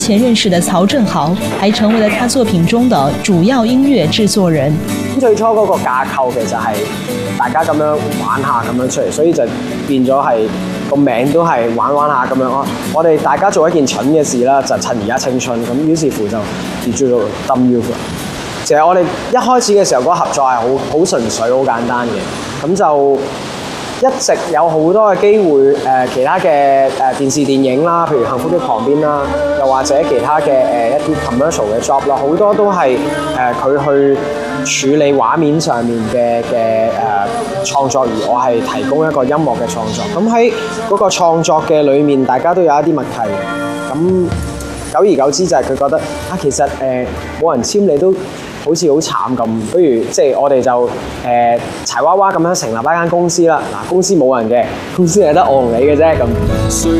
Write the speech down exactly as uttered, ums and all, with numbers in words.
前認識的曹正豪，還成為了他作品中的主要音樂製作人。 最初嗰個架構其實係大家咁樣玩下咁樣出嚟，所以就變咗係個名都係玩玩下咁樣咯。我哋大家做一件蠢嘅事啦，就趁而家青春咁，於是乎就叫做 Dumb Youth。其實我哋一開始嘅時候嗰個合作係好好純粹、好簡單嘅，咁就一直有好多嘅機會誒、呃，其他嘅誒、呃、電視電影啦，譬如《幸福的旁邊》啦，又或者其他嘅誒、呃、一啲 commercial 嘅 job 啦，好多都係誒佢去處理畫面上面嘅嘅誒創作，而我係提供一個音樂嘅創作。咁喺嗰個創作嘅裏面，大家都有一啲默契嘅。咁久而久之就係佢覺得啊，其實誒冇、呃、人簽你都好似好慘咁，不如即係我哋就誒、呃、柴娃娃咁樣成立一間公司啦。嗱，公司冇人嘅，公司係得我同你嘅啫咁。